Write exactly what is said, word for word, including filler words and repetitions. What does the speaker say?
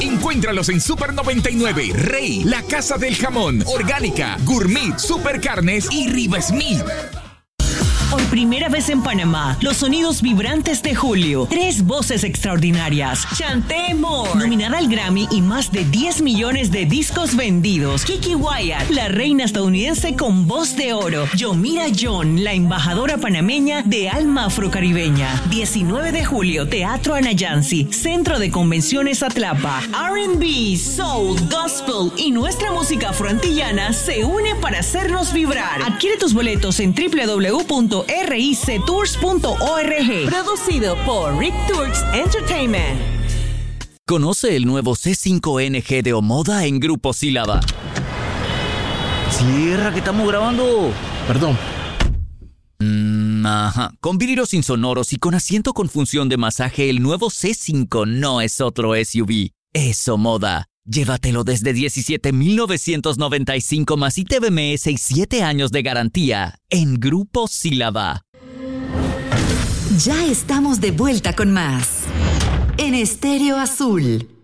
Encuéntralos en Super noventa y nueve, Rey, La Casa del Jamón, Orgánica, Gourmet, Super Carnes y Riva Smith. Por primera vez en Panamá, los sonidos vibrantes de Julio. Tres voces extraordinarias. Chanté Moore, nominada al Grammy y más de diez millones de discos vendidos. Kiki Wyatt, la reina estadounidense con voz de oro. Yomira John, la embajadora panameña de alma afrocaribeña. diecinueve de julio, Teatro Anayansi, Centro de Convenciones Atlapa. R and B, Soul, Gospel y nuestra música afroantillana se une para hacernos vibrar. Adquiere tus boletos en w w w punto r i c tours punto org. Producido por Rick Tours Entertainment. Conoce el nuevo C cinco N G de Omoda en Grupo Sílaba. Cierra, que estamos grabando. Perdón. Mm, ajá. Con vidrios insonoros y con asiento con función de masaje, el nuevo C cinco no es otro S U V. Es Omoda. Llévatelo desde diecisiete mil novecientos noventa y cinco más I T B M S y siete años de garantía en Grupo Sílaba. Ya estamos de vuelta con más en Estéreo Azul.